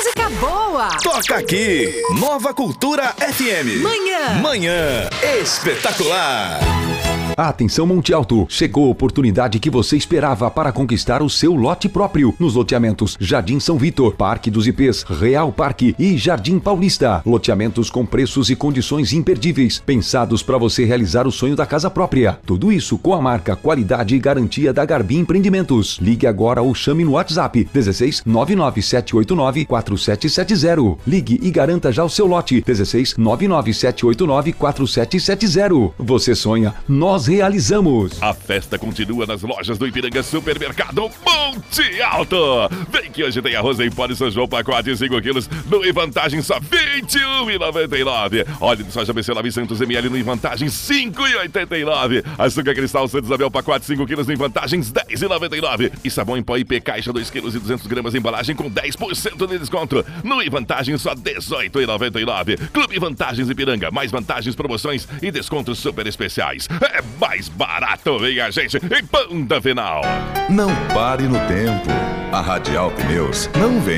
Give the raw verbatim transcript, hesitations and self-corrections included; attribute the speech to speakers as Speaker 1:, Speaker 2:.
Speaker 1: música boa.
Speaker 2: Toca aqui, Nova Cultura F M.
Speaker 1: Manhã.
Speaker 2: Manhã espetacular.
Speaker 3: Atenção Monte Alto, chegou a oportunidade que você esperava para conquistar o seu lote próprio nos loteamentos Jardim São Vitor, Parque dos Ipês, Real Parque e Jardim Paulista. Loteamentos com preços e condições imperdíveis, pensados para você realizar o sonho da casa própria. Tudo isso com a marca, qualidade e garantia da Garbi Empreendimentos. Ligue agora ou chame no WhatsApp dezesseis nove nove sete oito nove quatro sete sete zero. Ligue e garanta já o seu lote dezesseis nove nove sete oito nove quatro sete sete zero. Você sonha, nós realizamos.
Speaker 4: A festa continua nas lojas do Ipiranga Supermercado Monte Alto. Vem que hoje tem arroz em pó de São João, pacote cinco quilos, no em vantagem só vinte e um reais e noventa e nove centavos. Óleo de soja B C novecentos mililitros no em vantagem cinco reais e oitenta e nove centavos. Açúcar cristal Santa Isabel, pacote cinco quilos no em vantagem dez reais e noventa e nove centavos. E sabão em pó I P caixa dois quilos e duzentos gramas, embalagem com dez por cento de desconto. No em vantagem só dezoito reais e noventa e nove centavos. Clube Vantagens Ipiranga, mais vantagens, promoções e descontos super especiais. É mais barato, vem a gente em ponta final.
Speaker 5: Não pare no tempo. A Radial Pneus não vem